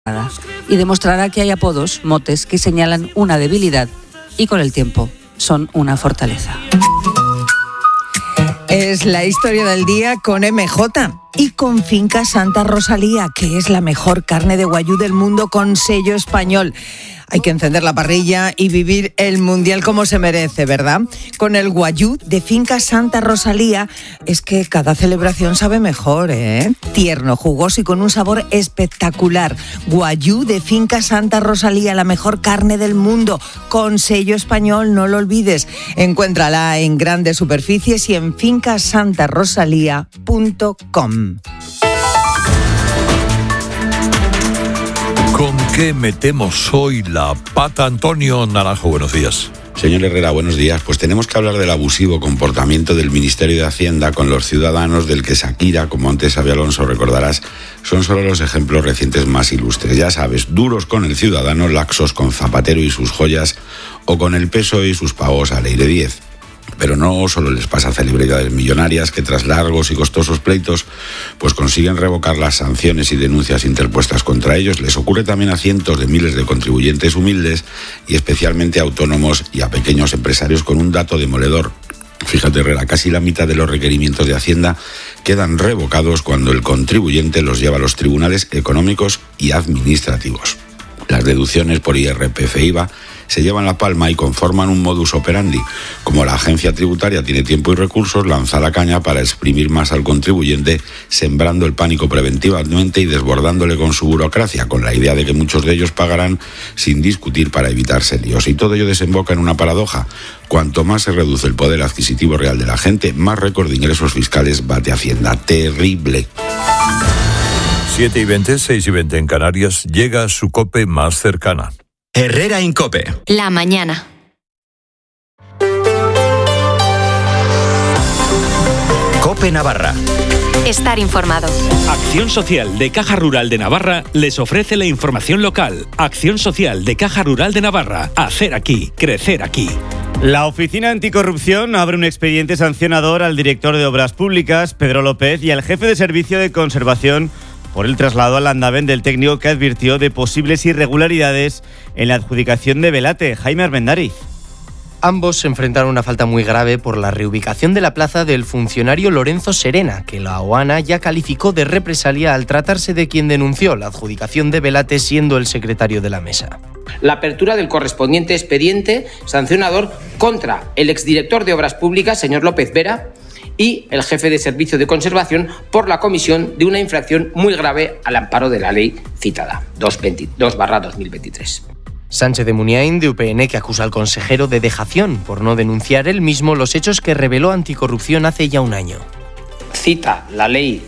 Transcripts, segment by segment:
y demostrará que hay apodos, motes, que señalan una debilidad y con el tiempo son una fortaleza. Es la historia del día con MJ y con Finca Santa Rosalía, que es la mejor carne de guayú del mundo con sello español. Hay que encender la parrilla y vivir el Mundial como se merece, ¿verdad? Con el guayú de Finca Santa Rosalía es que cada celebración sabe mejor, ¿eh? Tierno, jugoso y con un sabor espectacular. Guayú de Finca Santa Rosalía, la mejor carne del mundo, con sello español, no lo olvides. Encuéntrala en grandes superficies y en fincasantarosalía.com. ¿Con qué metemos hoy la pata, Antonio Naranjo? Buenos días. Señor Herrera, buenos días. Pues tenemos que hablar del abusivo comportamiento del Ministerio de Hacienda con los ciudadanos, del que Shakira, como antes Xabi Alonso recordarás, son solo los ejemplos recientes más ilustres. Ya sabes, duros con el ciudadano, laxos con Zapatero y sus joyas, o con el PSOE y sus pagos a Ley de 10. Pero no solo les pasa a celebridades millonarias que tras largos y costosos pleitos pues consiguen revocar las sanciones y denuncias interpuestas contra ellos. Les ocurre también a cientos de miles de contribuyentes humildes y especialmente a autónomos y a pequeños empresarios con un dato demoledor. Fíjate, Herrera, casi la mitad de los requerimientos de Hacienda quedan revocados cuando el contribuyente los lleva a los tribunales económicos y administrativos. Las deducciones por IRPF e IVA se llevan la palma y conforman un modus operandi. Como la agencia tributaria tiene tiempo y recursos, lanza la caña para exprimir más al contribuyente, sembrando el pánico preventivamente y desbordándole con su burocracia, con la idea de que muchos de ellos pagarán sin discutir para evitarse líos. Y todo ello desemboca en una paradoja. Cuanto más se reduce el poder adquisitivo real de la gente, más récord de ingresos fiscales bate Hacienda. Terrible. 7:20, 6:20 en Canarias, llega su COPE más cercana. Herrera en COPE. La mañana. COPE Navarra. Estar informado. Acción Social de Caja Rural de Navarra les ofrece la información local. Acción Social de Caja Rural de Navarra. Hacer aquí, crecer aquí. La Oficina Anticorrupción abre un expediente sancionador al director de Obras Públicas, Pedro López, y al jefe de Servicio de Conservación por el traslado al andamén del técnico que advirtió de posibles irregularidades en la adjudicación de Velate, Jaime Armendariz. Ambos se enfrentaron a una falta muy grave por la reubicación de la plaza del funcionario Lorenzo Serena, que la OANA ya calificó de represalia al tratarse de quien denunció la adjudicación de Velate siendo el secretario de la mesa. La apertura del correspondiente expediente sancionador contra el exdirector de Obras Públicas, señor López Vera, y el jefe de Servicio de Conservación por la comisión de una infracción muy grave al amparo de la ley citada, 2/2023. Sánchez de Muniain, de UPN, que acusa al consejero de dejación por no denunciar él mismo los hechos que reveló Anticorrupción hace ya un año. Cita la ley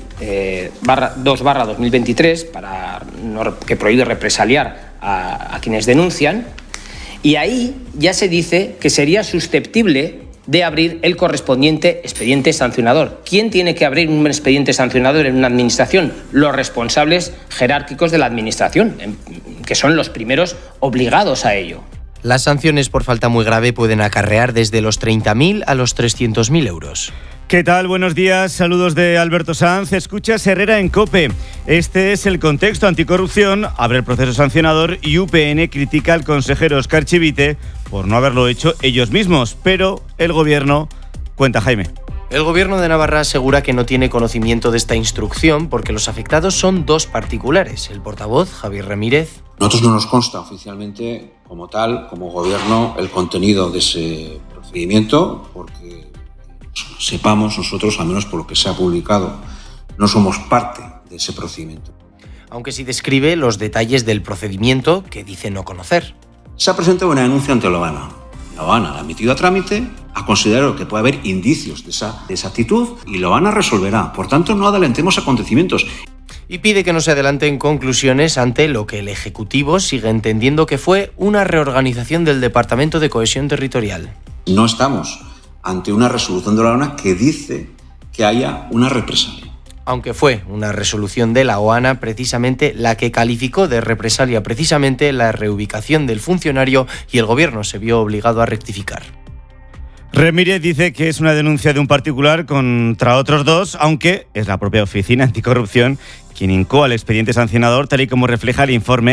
2/2023 que prohíbe represaliar a quienes denuncian, y ahí ya se dice que sería susceptible de abrir el correspondiente expediente sancionador. ¿Quién tiene que abrir un expediente sancionador en una administración? Los responsables jerárquicos de la administración, que son los primeros obligados a ello. Las sanciones por falta muy grave pueden acarrear desde los 30.000 a los 300.000 euros. ¿Qué tal? Buenos días, saludos de Alberto Sanz. Escuchas Herrera en COPE. Este es el contexto. Anticorrupción abre el proceso sancionador y UPN critica al consejero Óscar Chivite por no haberlo hecho ellos mismos. Pero el gobierno... Cuenta, Jaime. El gobierno de Navarra asegura que no tiene conocimiento de esta instrucción porque los afectados son dos particulares. El portavoz, Javier Ramírez. Nosotros no nos consta oficialmente como tal, como gobierno, el contenido de ese procedimiento, porque sepamos nosotros, al menos por lo que se ha publicado, no somos parte de ese procedimiento. Aunque sí describe los detalles del procedimiento que dice no conocer. Se ha presentado una denuncia ante la OANA. La OANA la ha emitido a trámite, ha considerado que puede haber indicios de esa actitud y la OANA resolverá. Por tanto, no adelantemos acontecimientos. Y pide que no se adelanten conclusiones ante lo que el Ejecutivo sigue entendiendo que fue una reorganización del Departamento de Cohesión Territorial. No estamos ante una resolución de la OANA que dice que haya una represalia. Aunque fue una resolución de la OANA precisamente la que calificó de represalia precisamente la reubicación del funcionario y el gobierno se vio obligado a rectificar. Ramírez dice que es una denuncia de un particular contra otros dos, aunque es la propia Oficina Anticorrupción quien incoa el expediente sancionador, tal y como refleja el informe